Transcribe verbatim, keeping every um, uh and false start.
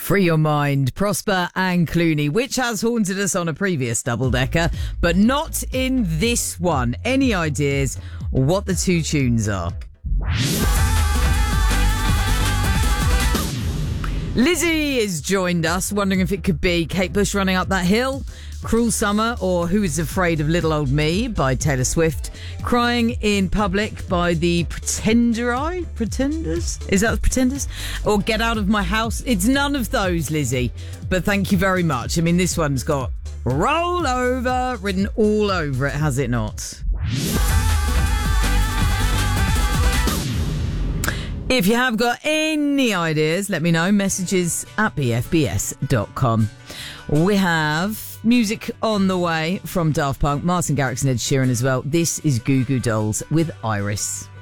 Free Your Mind, Prosper and Clooney, which has haunted us on a previous double-decker, but not in this one. Any ideas what the two tunes are? Lizzie has joined us, wondering if it could be Kate Bush Running Up That Hill, Cruel Summer, or Who Is Afraid of Little Old Me by Taylor Swift, Crying in Public by the Pretenderi? Pretenders? Is that the Pretenders? Or Get Out of My House? It's none of those, Lizzie, but thank you very much. I mean, this one's got Roll Over written all over it, has it not? If you have got any ideas, let me know. Messages at b f b s dot com. We have music on the way from Daft Punk, Martin Garrix and Ed Sheeran as well. This is Goo Goo Dolls with Iris.